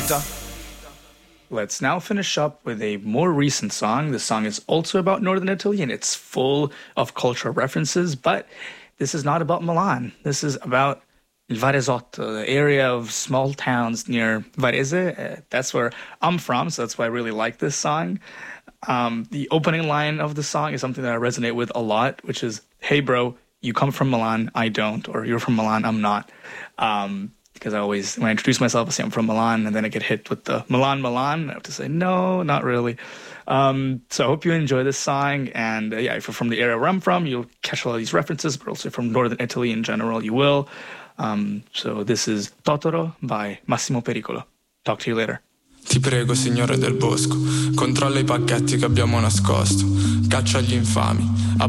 Let's now finish up with a more recent song. This song is also about Northern Italy and it's full of cultural references, but this is not about Milan. This is about Il Varesotto, the area of small towns near Varese. That's where I'm from, so that's why I really like this song. The opening line of the song is something that I resonate with a lot, which is, "Hey bro, you come from Milan, I don't," or "You're from Milan, I'm not." Because I always, when I introduce myself, I say I'm from Milan, and then I get hit with the Milan. I have to say, no, not really. So I hope you enjoy this song. And yeah, if you're from the area where I'm from, you'll catch a lot of these references, but also from Northern Italy in general, you will. So this is Totoro by Massimo Pericolo. Talk to you later. Ti prego, signore del bosco, controlla i pacchetti che abbiamo nascosto, caccia gli infami,